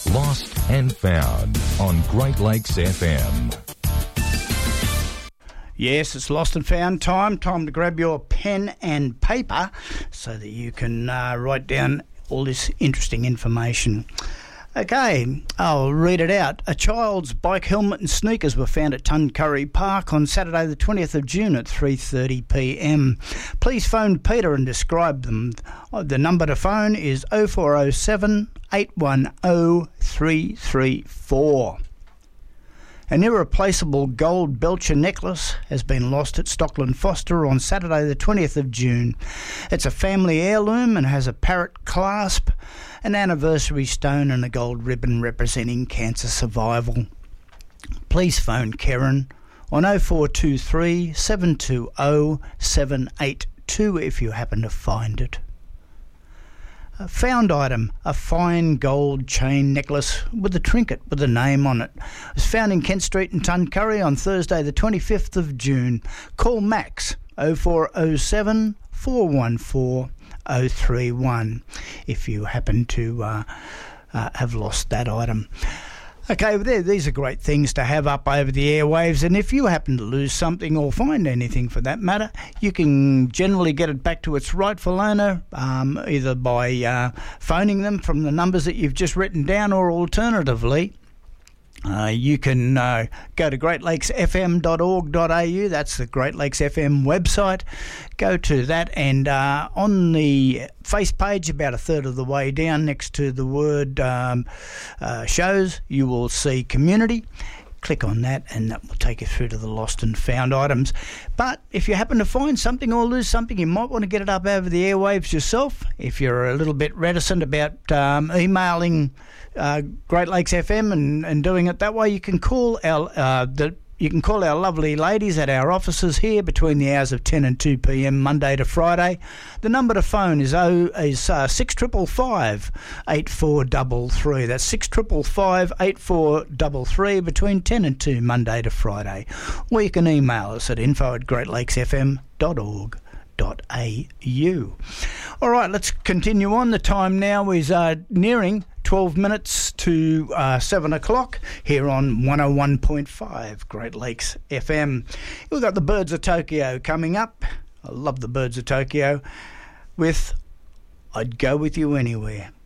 Lost and Found on Great Lakes FM. Yes, it's Lost and Found time. Time to grab your pen and paper so that you can write down all this interesting information. Okay, I'll read it out. A child's bike helmet and sneakers were found at Tuncurry Park on Saturday the 20th of June at 3:30pm. Please phone Peter and describe them. The number to phone is 0407 810 334. An irreplaceable gold Belcher necklace has been lost at Stockland Foster on Saturday the 20th of June. It's a family heirloom and has a parrot clasp, an anniversary stone and a gold ribbon representing cancer survival. Please phone Karen on 0423 720 782 if you happen to find it. A found item, a fine gold chain necklace with a trinket with a name on it. It was found in Kent Street in Tuncurry on Thursday the 25th of June. Call Max 0407 414 031 if you happen to have lost that item. Okay, these are great things to have up over the airwaves, and if you happen to lose something or find anything for that matter, you can generally get it back to its rightful owner, either by phoning them from the numbers that you've just written down, or alternatively, you can go to greatlakesfm.org.au. That's the Great Lakes FM website. Go to that, and on the face page, about a third of the way down, next to the word shows, you will see community. Click on that, and that will take you through to the lost and found items. But if you happen to find something or lose something, you might want to get it up over the airwaves yourself. If you're a little bit reticent about emailing Great Lakes FM and doing it that way, you can call our lovely ladies at our offices here between the hours of 10 and 2 p.m. Monday to Friday. The number to phone is 6555 8433. That's 6555 8433 between 10 and 2 Monday to Friday. Or you can email us at info@greatlakesfm.org.au. All right, let's continue on. The time now is nearing 12 minutes to 7 o'clock here on 101.5 Great Lakes FM. We've got the Birds of Tokyo coming up. I love the Birds of Tokyo with I'd Go With You Anywhere.